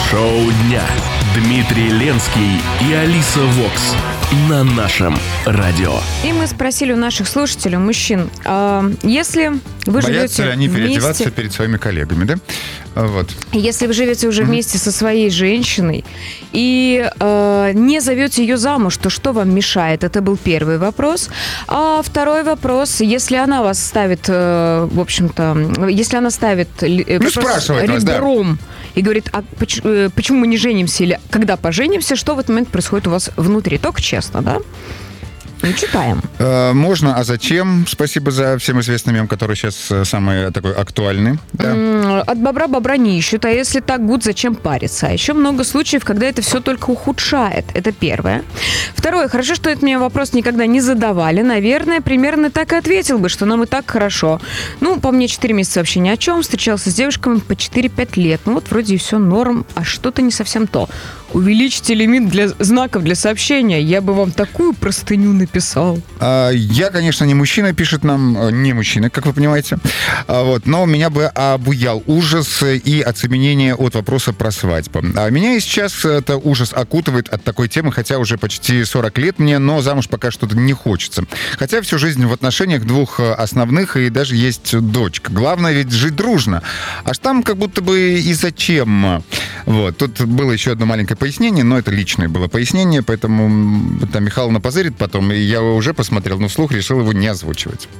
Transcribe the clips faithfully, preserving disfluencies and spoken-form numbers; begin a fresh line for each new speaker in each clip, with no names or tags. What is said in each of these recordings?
Шоу дня. Дмитрий Ленский и Алиса Вокс на нашем радио.
И мы спросили у наших слушателей, мужчин, а если вы
Боятся
живете
ли они
вместе...
переодеваться перед своими коллегами, да? Вот.
Если вы живете уже вместе со своей женщиной и э, не зовете ее замуж, то что вам мешает? Это был первый вопрос. А второй вопрос, если она вас ставит, э, в общем-то, если она ставит э,
ну, спрашивает вас,
ребром
да.
и говорит, а поч- э, почему мы не женимся или когда поженимся, что в этот момент происходит у вас внутри? Только честно, да? Ну, читаем.
Э, можно, а зачем? Спасибо за всем известный мем, который сейчас самый такой актуальный. Да.
От бобра бобра не ищут, а если так гуд, зачем париться? А еще много случаев, когда это все только ухудшает. Это первое. Второе. Хорошо, что это мне вопрос никогда не задавали. Наверное, примерно так и ответил бы, что нам и так хорошо. Ну, по мне, четыре месяца вообще ни о чем. Встречался с девушками по четыре-пять лет. Ну, вот вроде и все норм, а что-то не совсем то. Увеличьте лимит для знаков для сообщения. Я бы вам такую простыню написал.
А, я, конечно, не мужчина, пишет нам, не мужчина, как вы понимаете. А, вот, но меня бы обуял ужас и оцепенение от вопроса про свадьбу. А меня и сейчас это ужас окутывает от такой темы, хотя уже почти сорок лет мне, но замуж пока что-то не хочется. Хотя всю жизнь в отношениях двух основных, и даже есть дочка. Главное ведь жить дружно. Аж там как будто бы и зачем. Вот. Тут было еще одно маленькое пояснение, но это личное было пояснение, поэтому там Михайловна позырит потом, и я уже посмотрел, но вслух решил его не озвучивать.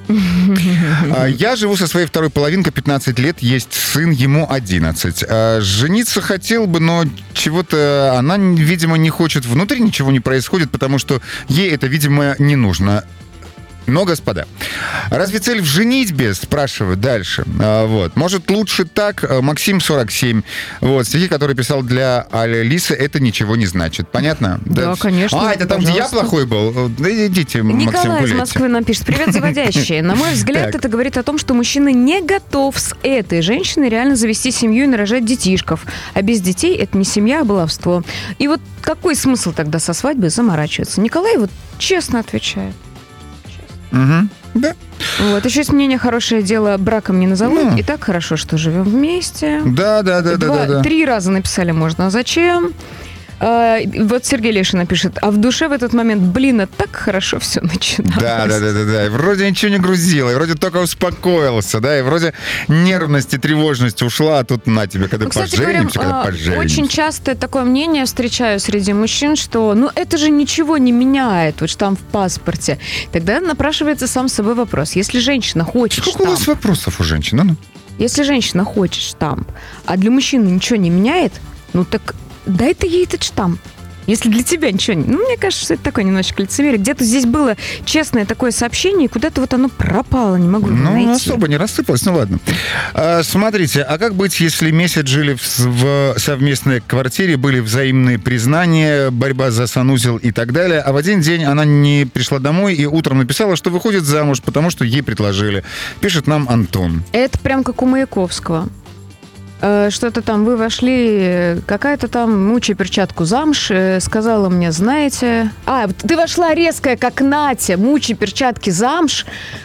Я живу со своей второй половинкой пятнадцать лет, есть сын, ему одиннадцать. Жениться хотел бы, но чего-то она, видимо, не хочет. Внутри ничего не происходит, потому что ей это, видимо, не нужно. Но, господа, разве цель в женитьбе? Спрашивают дальше. А, вот. Может, лучше так? Максим, сорок семь. Вот. Стихи, которые писал для Алисы, это ничего не значит. Понятно?
Да, да, конечно.
А, это там,
пожалуйста.
где я плохой был? Да идите, Максим,
Николай
гуляйте.
из Москвы нам пишет. Привет, заводящие. На мой взгляд, это говорит о том, что мужчина не готов с этой женщиной реально завести семью и нарожать детишков. А без детей это не семья, а баловство. И вот какой смысл тогда со свадьбой заморачиваться? Николай вот честно отвечает.
Угу. Да.
Вот, еще есть мнение, хорошее дело браком не назовут.
Ну.
И так хорошо, что живем вместе.
Да, да, да,
Два,
да, да, да.
Три раза написали можно. А зачем? А, вот Сергей Лешин напишет, а в душе в этот момент, блин, а так хорошо все начиналось.
Да, да, да, да, да. И вроде ничего не грузило, и вроде только успокоился, да, и вроде нервность и тревожность ушла, а тут на тебе, когда
ну, кстати,
поженимся,
говоря,
когда поженимся.
Очень часто такое мнение встречаю среди мужчин, что ну это же ничего не меняет, вот штамп в паспорте. Тогда напрашивается сам собой вопрос. Если женщина хочет
Сколько
штамп,
у вас вопросов у женщин? Ну,
если женщина хочет штамп, а для мужчины ничего не меняет, ну так дай ты ей этот штамп. Если для тебя ничего не... Ну, мне кажется, что это такое немножечко лицемерие. Где-то здесь было честное такое сообщение, и куда-то вот оно пропало, не могу его
ну,
найти.
особо не рассыпалось, ну ладно. А, смотрите, а как быть, если месяц жили в, в совместной квартире, были взаимные признания, борьба за санузел и так далее, а в один день она не пришла домой и утром написала, что выходит замуж, потому что ей предложили. Пишет нам Антон.
Это прям как у Маяковского. Что-то там, вы вошли, какая-то там, мучая перчатку замуж, сказала мне, знаете... А, ты вошла резкая, как Натя, мучая перчатки замуж,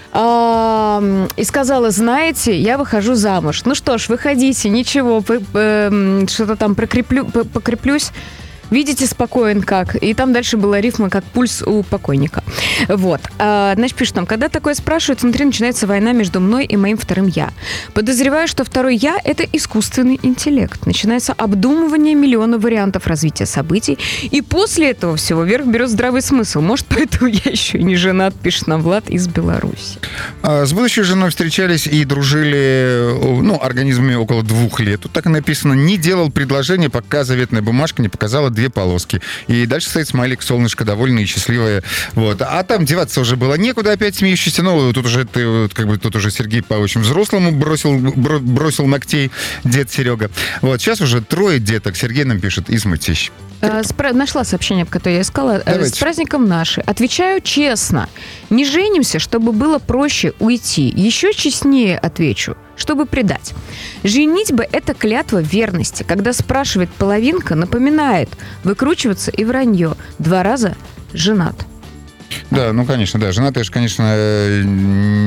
а, и сказала, знаете, я выхожу замуж. Ну что ж, выходите, ничего, что-то там прикреплю, покреплюсь. Видите, спокоен как. И там дальше была рифма, как пульс у покойника. Вот. А, значит, пишут нам, когда такое спрашивают, внутри начинается война между мной и моим вторым «я». Подозреваю, что второй «я» — это искусственный интеллект. Начинается обдумывание миллиона вариантов развития событий. И после этого всего вверх берет здравый смысл. Может, поэтому я еще и не женат, пишет нам Влад из Беларуси.
А, с будущей женой встречались и дружили, ну, организмами около двух лет. Тут так и написано, не делал предложение, пока заветная бумажка не показала две полоски. И дальше стоит смайлик, солнышко, довольное и счастливое. Вот. А там деваться уже было некуда, опять смеющийся. Ну, тут уже, ты, как бы, тут уже Сергей по очень взрослому бросил, бро, бросил ногтей дед Серега. Вот. Сейчас уже трое деток. Сергей нам пишет из Мытищ.
Спра- нашла сообщение, которое я искала.
Давайте.
С праздником наши. Отвечаю честно. Не женимся, чтобы было проще уйти. Еще честнее отвечу, чтобы предать. Женитьба – это клятва верности. Когда спрашивает половинка, напоминает выкручиваться и вранье. Два раза женат.
Да, ну, конечно, да. Женатые же, конечно,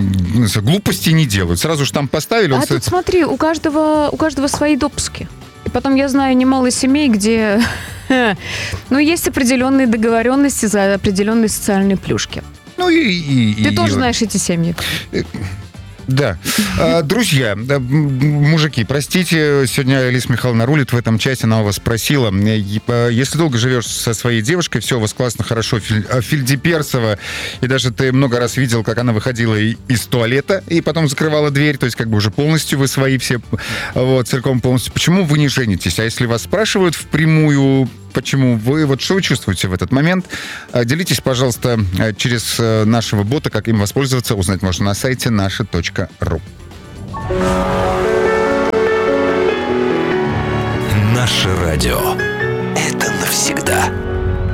глупости не делают. Сразу же там поставили.
А
Он...
тут смотри, у каждого, у каждого свои допуски. Потом я знаю немало семей, где ну, есть определенные договоренности за определенные социальные плюшки.
Ну и... и
Ты
и,
тоже
и...
знаешь эти семьи.
Да. Друзья, мужики, простите, сегодня Алиса Михайловна рулит в этом часе, она у вас спросила. Если долго живешь со своей девушкой, все у вас классно, хорошо, Фельдеперсова, и даже ты много раз видел, как она выходила из туалета и потом закрывала дверь, то есть как бы уже полностью вы свои все, вот, целиком полностью. Почему вы не женитесь? А если вас спрашивают впрямую, почему вы, вот что вы чувствуете в этот момент? Делитесь, пожалуйста, через нашего бота, как им воспользоваться, узнать можно на сайте наша точка ру.
Наше радио. Это навсегда.